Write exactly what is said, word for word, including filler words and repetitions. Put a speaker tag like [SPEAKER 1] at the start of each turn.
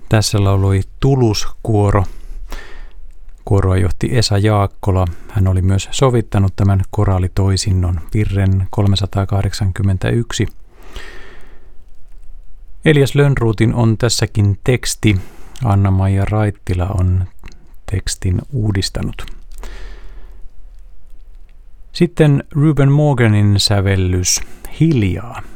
[SPEAKER 1] Tässä lauloi Tuluskuoro. Kuoroa johti Esa Jaakkola. Hän oli myös sovittanut tämän koraalitoisinnon virren kolmesataakahdeksankymmentäyksi. Elias Lönnrotin on tässäkin teksti. Anna-Maija Raittila on tekstin uudistanut. Sitten Reuben Morganin sävellys Hiljaa.